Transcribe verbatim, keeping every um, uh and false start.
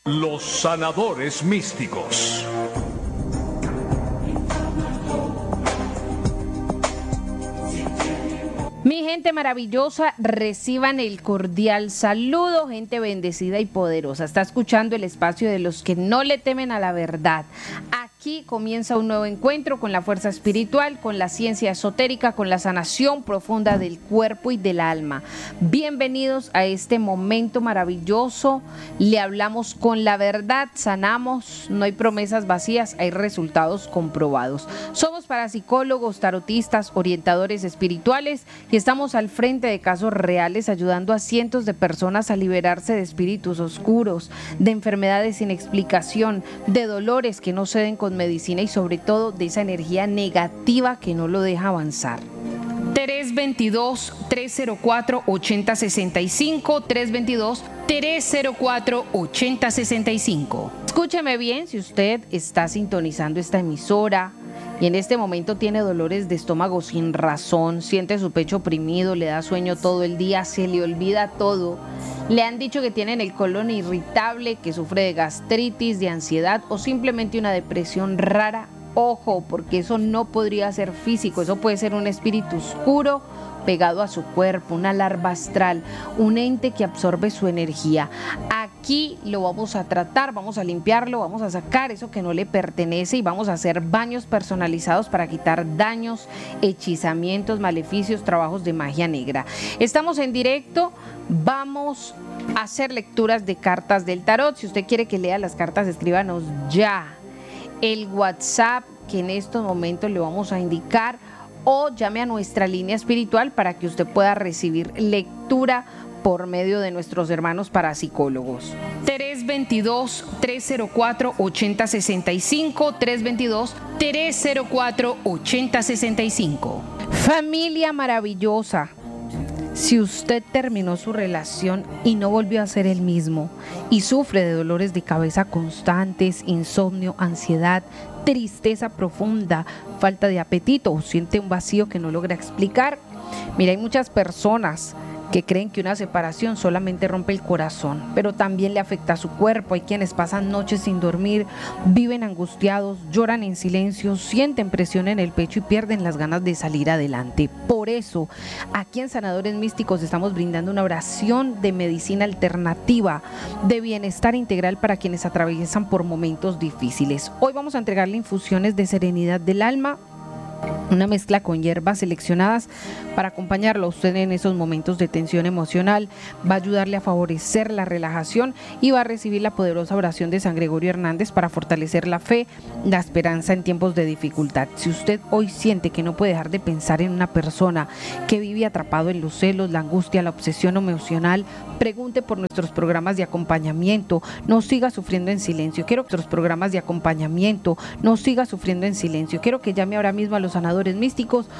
Los sanadores místicos. Mi gente maravillosa, reciban el cordial saludo, gente bendecida y poderosa. Está escuchando el espacio de los que no le temen a la verdad. Aquí comienza un nuevo encuentro con la fuerza espiritual, con la ciencia esotérica, con la sanación profunda del cuerpo y del alma. Bienvenidos a este momento maravilloso. Le hablamos con la verdad, sanamos, no hay promesas vacías, hay resultados comprobados. Somos parapsicólogos, tarotistas, orientadores espirituales y estamos al frente de casos reales ayudando a cientos de personas a liberarse de espíritus oscuros, de enfermedades sin explicación, de dolores que no ceden con medicina y sobre todo de esa energía negativa que no lo deja avanzar. tres veintidós, tres cero cuatro, ochenta sesenta y cinco, tres veintidós, tres cero cuatro, ochenta sesenta y cinco. Escúcheme bien, si usted está sintonizando esta emisora y en este momento tiene dolores de estómago sin razón, siente su pecho oprimido, le da sueño todo el día, se le olvida todo, le han dicho que tienen el colon irritable, que sufre de gastritis, de ansiedad o simplemente una depresión rara, ojo, porque eso no podría ser físico, eso puede ser un espíritu oscuro pegado a su cuerpo, una larva astral, un ente que absorbe su energía. Aquí lo vamos a tratar, vamos a limpiarlo, vamos a sacar eso que no le pertenece y vamos a hacer baños personalizados para quitar daños, hechizamientos, maleficios, trabajos de magia negra. Estamos en directo, vamos a hacer lecturas de cartas del tarot. Si usted quiere que lea las cartas, escríbanos ya el WhatsApp que en estos momentos le vamos a indicar, o llame a nuestra línea espiritual para que usted pueda recibir lectura por medio de nuestros hermanos parapsicólogos. tres veintidós, tres cero cuatro, ochenta sesenta y cinco, tres veintidós, tres cero cuatro, ochenta sesenta y cinco. Familia maravillosa, si usted terminó su relación y no volvió a ser el mismo y sufre de dolores de cabeza constantes, insomnio, ansiedad, tristeza profunda, falta de apetito o siente un vacío que no logra explicar. Mira, hay muchas personas que creen que una separación solamente rompe el corazón, pero también le afecta a su cuerpo. Hay quienes pasan noches sin dormir, viven angustiados, lloran en silencio, sienten presión en el pecho y pierden las ganas de salir adelante. Por eso, aquí en Sanadores Místicos estamos brindando una oración de medicina alternativa, de bienestar integral para quienes atraviesan por momentos difíciles. Hoy vamos a entregarle infusiones de serenidad del alma, una mezcla con hierbas seleccionadas para acompañarlo a usted en esos momentos de tensión emocional. Va a ayudarle a favorecer la relajación y va a recibir la poderosa oración de San Gregorio Hernández para fortalecer la fe, la esperanza en tiempos de dificultad. Si usted hoy siente que no puede dejar de pensar en una persona, que vive atrapado en los celos, la angustia, la obsesión emocional, pregunte por nuestros programas de acompañamiento. No siga sufriendo en silencio. Quiero que nuestros programas de acompañamiento no siga sufriendo en silencio. Quiero que llame ahora mismo a los Sanadores Místicos